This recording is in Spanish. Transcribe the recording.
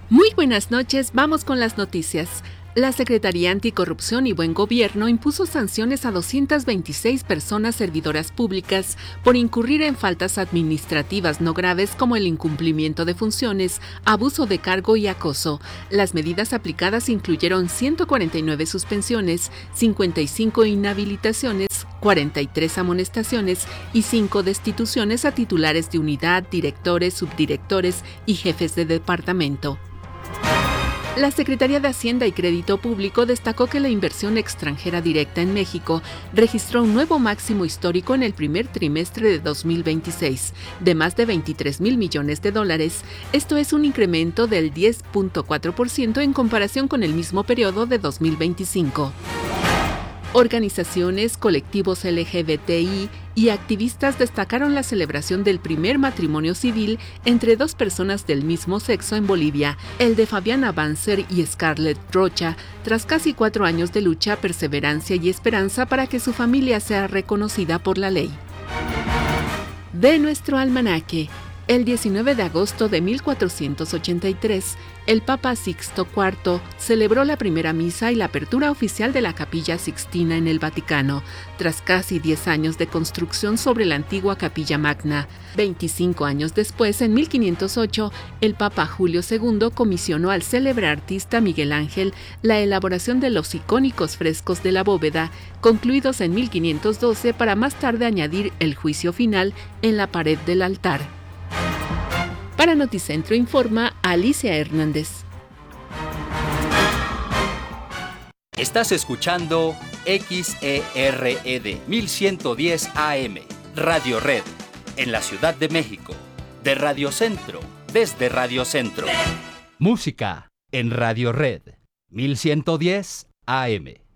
Muy buenas noches, vamos con las noticias. La Secretaría Anticorrupción y Buen Gobierno impuso sanciones a 226 personas servidoras públicas por incurrir en faltas administrativas no graves como el incumplimiento de funciones, abuso de cargo y acoso. Las medidas aplicadas incluyeron 149 suspensiones, 55 inhabilitaciones, 43 amonestaciones y 5 destituciones a titulares de unidad, directores, subdirectores y jefes de departamento. La Secretaría de Hacienda y Crédito Público destacó que la inversión extranjera directa en México registró un nuevo máximo histórico en el primer trimestre de 2026, de más de 23,000 millones de dólares. Esto es un incremento del 10.4% en comparación con el mismo periodo de 2025. Organizaciones, colectivos LGBTI y activistas destacaron la celebración del primer matrimonio civil entre dos personas del mismo sexo en Bolivia, el de Fabiana Banzer y Scarlett Rocha, tras casi 4 años de lucha, perseverancia y esperanza para que su familia sea reconocida por la ley. De nuestro almanaque. El 19 de agosto de 1483, el Papa Sixto IV celebró la primera misa y la apertura oficial de la Capilla Sixtina en el Vaticano, tras casi 10 años de construcción sobre la antigua Capilla Magna. 25 años después, en 1508, el Papa Julio II comisionó al célebre artista Miguel Ángel la elaboración de los icónicos frescos de la bóveda, concluidos en 1512 para más tarde añadir el juicio final en la pared del altar. Para Noticentro informa Alicia Hernández. Estás escuchando XERED 1110 AM, Radio Red, en la Ciudad de México, de Radio Centro, desde Radio Centro. Música en Radio Red 1110 AM.